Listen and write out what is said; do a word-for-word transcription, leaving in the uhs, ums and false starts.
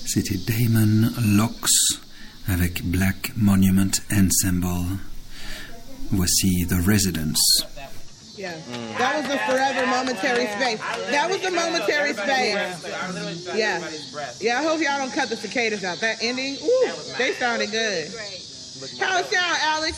C'était Damon Locks avec Black Monument Ensemble. Voici The Residents. Yeah, that was a forever momentary space. That was a momentary space. Yeah, yeah. I hope y'all don't cut the cicadas out. That ending, ooh, they sounded good. How it sound, Alex?